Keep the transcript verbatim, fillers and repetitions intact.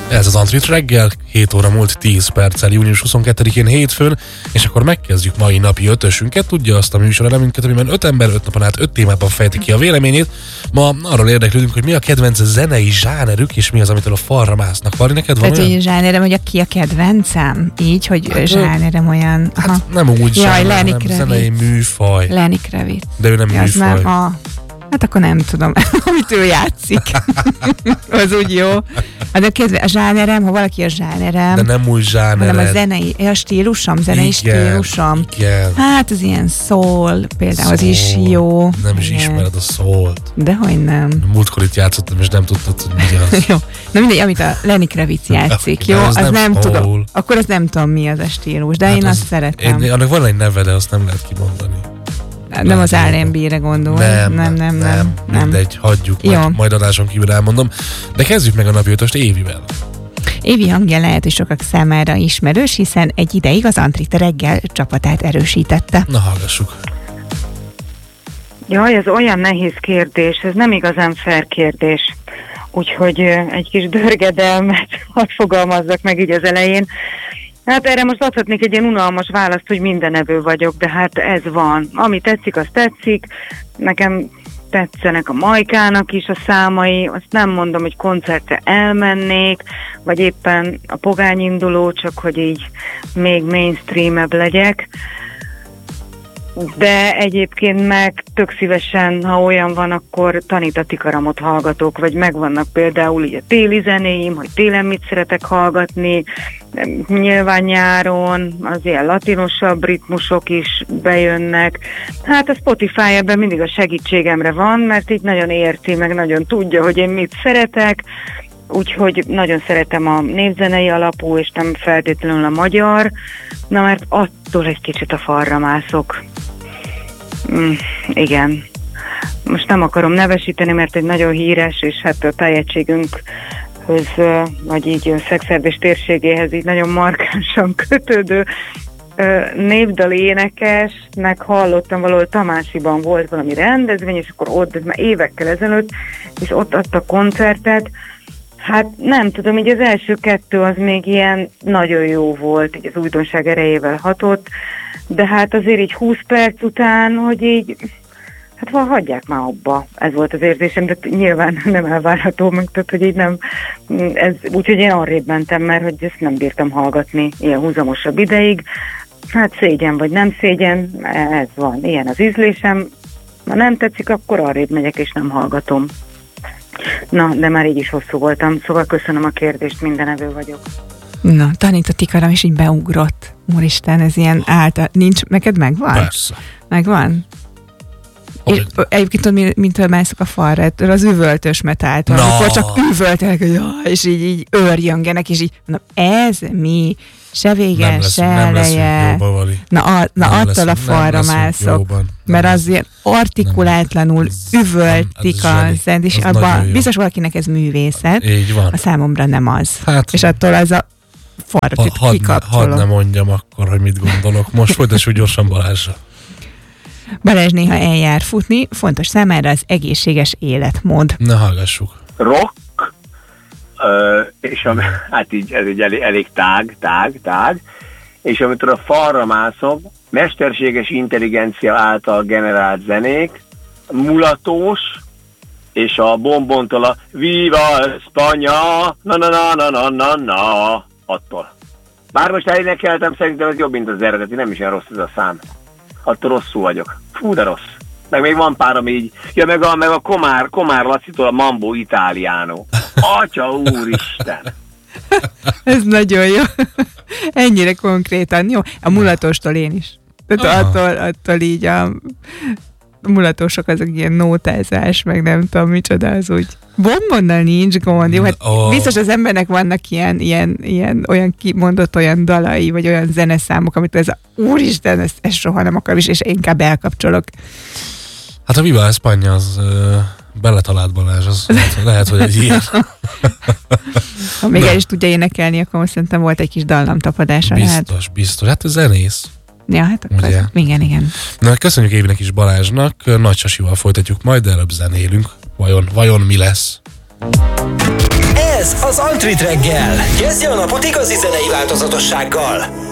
Ez az Antrit reggel, hét óra múlt tíz perccel, június huszonkettedikén hétfőn, és akkor megkezdjük mai napi ötösünket. Tudja azt a műsor elemünket, amiben öt ember öt napon át öt témában fejti ki a véleményét. Ma arról érdeklődünk, hogy mi a kedvenc zenei zsánerük, és mi az, amitől a falra másznak. Vali, neked van Tehát, olyan? hogy zsánerem, hogy ki a kedvencem? Így, hogy hát, zsánerem olyan... Aha. Hát nem úgy Jaj, zsáner, Lenny nem Kravitz. zenei műfaj. Lenny Kravitz. De ő nem Ja, az műfaj. már a... Hát akkor nem tudom, amit ő játszik. Az úgy jó. Hát a, kedve, a zsánerem, ha valaki a zsánerem, De nem úgy zsáner. hanem a zenei, a stílusom, zenei Igen, stílusom. Igen. Hát az ilyen soul, például az is Soul. jó. Nem is Igen. ismered a szólt. Dehogy nem. Múltkor itt játszottam, és nem tudtad, hogy mi az. Jó. Na mindegy, amit a Lenny Kravitz játszik, jó? Az Az, nem nem, soul. tudom. Akkor az nem tudom, mi az a stílus, de Hát én az- azt szeretem. Én, annak van egy neve, de azt nem lehet kimondani. Nem az er and bé-re gondol. Nem, nem, nem, nem. nem. Mindegy, hagyjuk, Jó. majd, majd adáson kívül elmondom. De kezdjük meg a napi ötöst Évivel. Évi hangja lehet, hogy sokak számára ismerős, hiszen egy ideig az Antrit reggel csapatát erősítette. Na, hallgassuk. Jaj, ez olyan nehéz kérdés, ez nem igazán fair kérdés. Úgyhogy ö, egy kis dörgedelmet hadd fogalmazzak meg így az elején. Hát erre most adhatnék egy ilyen unalmas választ, hogy mindenevő vagyok, de hát ez van. Ami tetszik, az tetszik. Nekem tetszenek a Majkának is a számai, azt nem mondom, hogy koncertre elmennék, vagy éppen a pogányinduló, csak hogy így még mainstreamebb legyek. De egyébként meg tök szívesen, ha olyan van, akkor Tanita Tikaramot hallgatok, vagy megvannak például így a téli zenéim, hogy télen mit szeretek hallgatni, nyilván nyáron az ilyen latinosabb ritmusok is bejönnek. Hát a Spotify ebben mindig a segítségemre van, mert így nagyon érti, meg nagyon tudja, hogy én mit szeretek, úgyhogy nagyon szeretem a népzenei alapú, és nem feltétlenül a magyar, na mert attól egy kicsit a falra mászok. Mm, igen. Most nem akarom nevesíteni, mert egy nagyon híres, és hát a tájegységünkhöz, vagy így Szexerdés térségéhez így nagyon markánsan kötődő népdali énekesnek hallottam, valahol Tamásiban volt valami rendezvény, és akkor ott, ez már évekkel ezelőtt, és ott adta koncertet. Hát nem tudom, így az első kettő az még ilyen nagyon jó volt, így az újdonság erejével hatott, de hát azért így húsz perc után, hogy így, hát val hagyják már abba. Ez volt az érzésem, de nyilván nem elvárható, meg tehát, hogy így nem, ez, úgyhogy én arrébb mentem, mert hogy ezt nem bírtam hallgatni ilyen húzamosabb ideig. Hát szégyen vagy nem szégyen, ez van, ilyen az ízlésem. Ha nem tetszik, akkor arrébb megyek és nem hallgatom. Na, de már így is hosszú voltam, szóval köszönöm a kérdést, mindenevő vagyok. Na, Tanita Tikaram is így beugrott. Úristen, ez ilyen által... Nincs, neked megvan? Persze. Megvan? Hogy? És egyébként tudod, mintől mászok a falra, ettől az üvöltös metáltól, No. amikor csak üvöltenek, hogy jaj, és így, így őrjöngenek, és így, na ez mi? Se vége, Nem lesz, se nem leszünk eleje. jóban, Vali. Na, a, na Nem attól leszünk- a nem falra leszünk mászok, jóban. Nem mert az lesz- ilyen artikulátlanul nem. üvöltik Ez a zseni. zend, és Az nagyon abban jó. biztos valakinek ez művészet, Így van. a számomra nem az. Hát, És attól az a farkit ha, hadd, ne, hadd kikapcsolom. ne mondjam akkor, hogy mit gondolok. Most folytassuk gyorsan Balázsra. Balázs néha eljár futni, fontos számára az egészséges életmód. Na, hallgassuk. Rock, ö, és ami, hát így, ez így elég, elég tág, tág, tág, és amitől a falra mászok, mesterséges intelligencia által generált zenék, mulatós, és a bombontól a Viva Espanya, na na na na na na na, attól. Bár most elénekeltem, szerintem ez jobb, mint az eredeti, nem is olyan rossz ez a szám. Attól rosszul vagyok. Fú, de rossz. Meg még van pár, ami így, ja, meg a, meg a Komár, Komár Lacitól a Mambo Italiano. Atya úristen! Ez nagyon jó. Ennyire konkrétan. Jó, a mulatostól én is. Tehát attól, attól így a, a mulatósok azok ilyen nótázás, meg nem tudom micsoda, az úgy bombonnal nincs gond. Jó, hát Oh. biztos az embernek vannak ilyen, ilyen, ilyen olyan kimondott olyan dalai, vagy olyan zeneszámok, amit ez a úristen, ezt, ezt soha nem akarom, és, és inkább elkapcsolok. Hát a Viva Espanya az ö, beletalált Balázs, az lehet, lehet, hogy egy ilyen. Ha még Na. el is tudja énekelni, akkor most szerintem volt egy kis dallamtapadása. Biztos, biztos. Hát ez zenész. Ja, hát akkor Ugye? igen, igen. Na, köszönjük Évinek is Balázsnak. Nagy Sasival folytatjuk majd, de előbb zenélünk. Vajon, vajon mi lesz? Ez a az Altrit reggel. Kezdje a napot igazi zenei változatossággal.